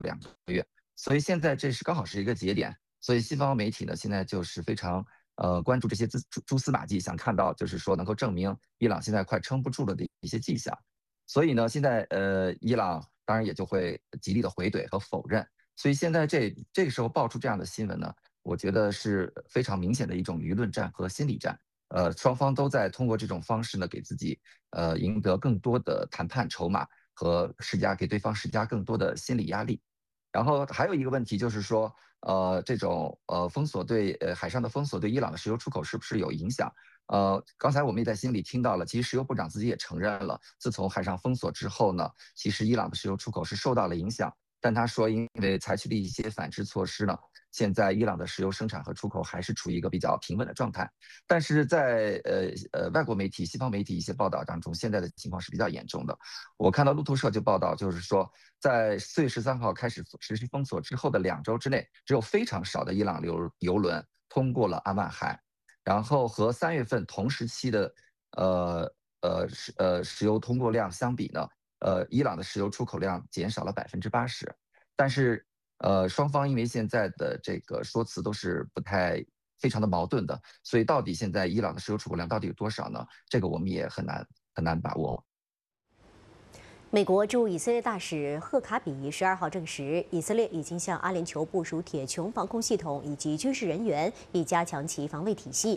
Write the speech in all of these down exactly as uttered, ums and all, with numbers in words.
两个月，所以现在这是刚好是一个节点，所以西方媒体呢现在就是非常呃关注这些蛛蛛丝马迹，想看到就是说能够证明伊朗现在快撑不住了的一些迹象。所以呢，现在呃伊朗当然也就会极力的回怼和否认。所以现在这这个时候爆出这样的新闻呢，我觉得是非常明显的一种舆论战和心理战。呃，双方都在通过这种方式呢，给自己呃赢得更多的谈判筹码和施加给对方施加更多的心理压力。然后还有一个问题就是说，呃，这种呃封锁对呃海上的封锁对伊朗的石油出口是不是有影响？呃，刚才我们也在新里听到了，其实石油部长自己也承认了，自从海上封锁之后呢，其实伊朗的石油出口是受到了影响。但他说，因为采取了一些反制措施呢，现在伊朗的石油生产和出口还是处于一个比较平稳的状态。但是在呃呃外国媒体、西方媒体一些报道当中，现在的情况是比较严重的。我看到路透社就报道，就是说，在四月十三号开始实施封锁之后的两周之内，只有非常少的伊朗油油轮通过了阿曼海，然后和三月份同时期的呃呃石呃石油通过量相比呢，呃，伊朗的石油出口量减少了百分之八十。但是，呃，双方因为现在的这个说辞都是不太非常的矛盾的，所以到底现在伊朗的石油出口量到底有多少呢？这个我们也很难很难把握。 美国驻以色列大使赫卡比十二号证实，以色列已经向阿联酋部署铁穹防空系统以及军事人员，以加强其防卫体系。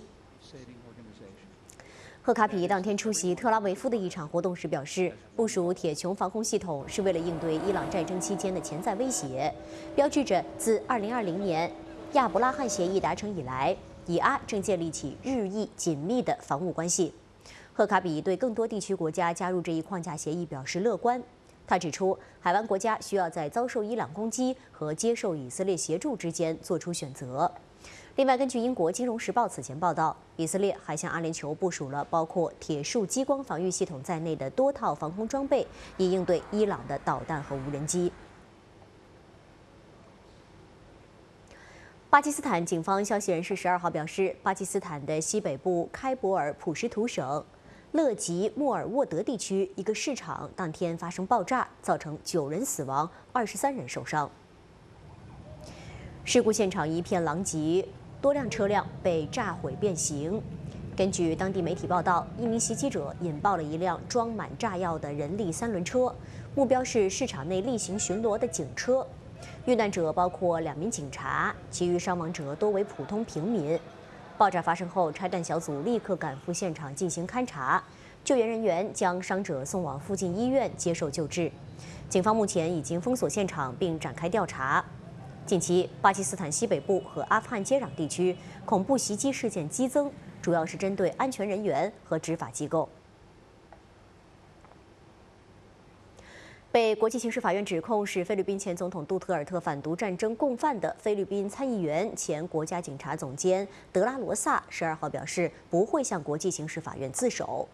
赫卡比当天出席特拉维夫的一场活动时表示，部署铁穹防空系统是为了应对伊朗战争期间的潜在威胁，标志着自二零二零年亚伯拉罕协议达成以来，以阿正建立起日益紧密的防务关系。赫卡比对更多地区国家加入这一框架协议表示乐观。他指出，海湾国家需要在遭受伊朗攻击和接受以色列协助之间做出选择。另外，根据英国《金融时报》此前报道，以色列还向阿联酋部署了包括铁树激光防御系统在内的多套防空装备，以应对伊朗的导弹和无人机。巴基斯坦警方消息人士十二号表示，巴基斯坦的西北部开伯尔普什图省勒吉莫尔沃德地区一个市场当天发生爆炸，造成九人死亡，二十三人受伤。事故现场一片狼藉，多辆车辆被炸毁变形。根据当地媒体报道，一名袭击者引爆了一辆装满炸药的人力三轮车，目标是市场内例行巡逻的警车。遇难者包括两名警察，其余伤亡者多为普通平民。爆炸发生后，拆弹小组立刻赶赴现场进行勘查，救援人员将伤者送往附近医院接受救治。警方目前已经封锁现场并展开调查。近期，巴基斯坦西北部和阿富汗接壤地区恐怖袭击事件激增，主要是针对安全人员和执法机构。被国际刑事法院指控是菲律宾前总统杜特尔特反毒战争共犯的菲律宾参议员、前国家警察总监德拉罗萨十二号表示，不会向国际刑事法院自首。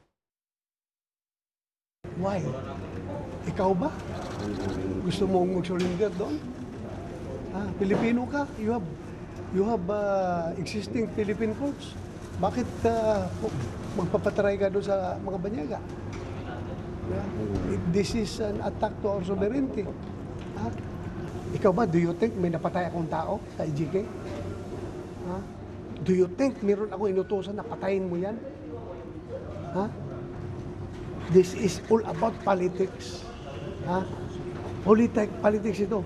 Why? Ikaw ba? Gusto mong mag-surrender doon? Ah, Pilipino ka? You have you have uh, existing Philippine courts. Bakit uh, magpapatry ka doon sa mga banyaga? Yeah. This is an attack to our sovereignty. Ha? Ikaw ba, do you think may napatay akong tao sa I G K? Ha? Do you think meron ako inutusan na patayin mo yan? Ha? This is all about politics. Ha? Politic, politics ito.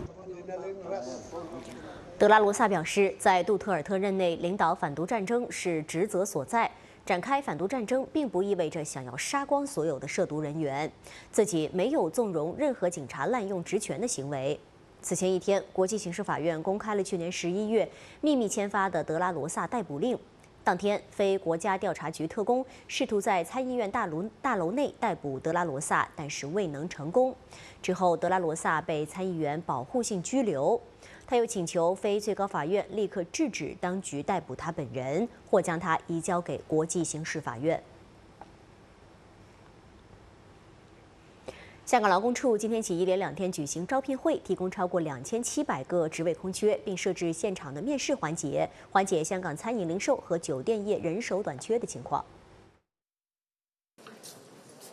德拉罗萨表示，在杜特尔特任内领导反毒战争是职责所在。展开反毒战争并不意味着想要杀光所有的涉毒人员，自己没有纵容任何警察滥用职权的行为。此前一天，国际刑事法院公开了去年十一月秘密签发的德拉罗萨逮捕令。当天，非国家调查局特工试图在参议院大楼大楼内逮捕德拉罗萨，但是未能成功。之后，德拉罗萨被参议员保护性拘留。他又请求非最高法院立刻制止当局逮捕他本人，或将他移交给国际刑事法院。香港劳工处今天起一连两天举行招聘会，提供超过两千七百个职位空缺，并设置现场的面试环节，缓解香港餐饮零售和酒店业人手短缺的情况。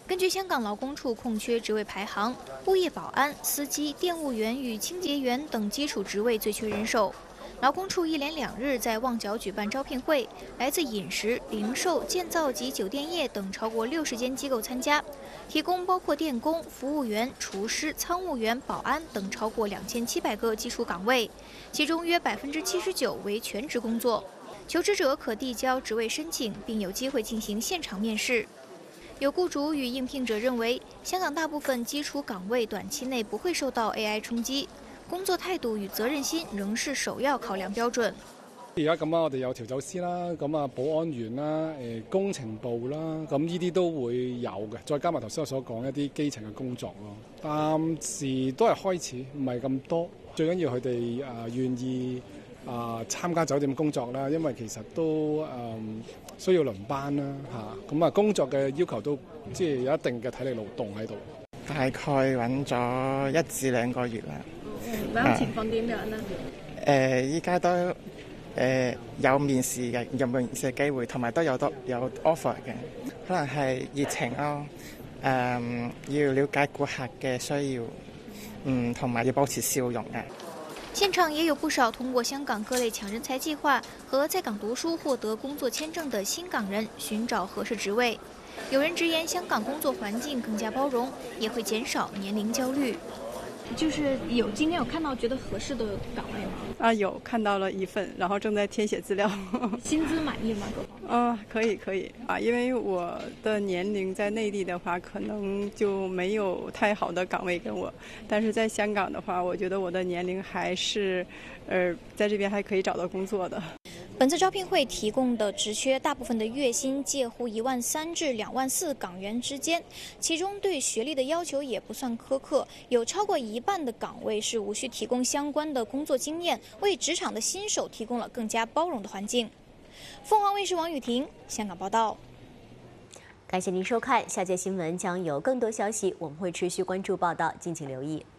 根据香港劳工处空缺职位排行，物业保安、司机、店务员与清洁员等基础职位最缺人手。劳工处一连两日在旺角举办招聘会，来自饮食、零售、建造及酒店业等超过六十间机构参加，提供包括电工、服务员、厨师、仓务员、保安等超过两千七百个基础岗位，其中约百分之七十九为全职工作。求职者可递交职位申请，并有机会进行现场面试。有雇主与应聘者认为，香港大部分基础岗位短期内不会受到 A I 冲击。工作態度與責任心仍是首要考量標準。 而家咁啊，我哋有調酒師啦，咁啊保安員啦，誒工程部啦，咁呢啲都會有嘅。再加埋頭先我所講一啲基層嘅工作咯。暫時都係開始，唔係咁多。最緊要佢哋啊願意啊參加酒店工作啦，因為其實都誒、嗯、需要輪班啦嚇。咁啊工作嘅要求都即係有一定嘅體力勞動喺度。 大概揾咗一至兩個月啦。 而家情況點樣呢？ 誒，依家都誒有面試嘅，有面試嘅機會，同埋都有多有 offer 嘅。可能係熱情咯，誒要了解顧客嘅需要，嗯，同埋要保持笑容嘅。 現場也有不少通過香港各類搶人才計劃和在港讀書獲得工作簽證的新港人尋找合適職位。有人直言，香港工作環境更加包容，也會減少年齡焦慮。就是有今天有看到覺得合適的崗位嗎？ 啊，有看到了一份，然後正在填寫資料。 薪資滿意嗎？ 啊，可以可以啊，因為我的年齡在內地的話，可能就沒有太好的崗位跟我，但是在香港的話，我覺得我的年齡還是，呃，在這邊還可以找到工作的。 本次招聘會提供的職缺，大部分的月薪介乎一萬三至兩萬四港元之間，其中對學歷的要求也不算苛刻，有超過一半的崗位是無需提供相關的工作經驗，為職場的新手提供了更加包容的環境。鳳凰衛視王雨婷，香港報道。 感謝您收看，下節新聞將有更多消息，我們會持續關注報道，敬請留意。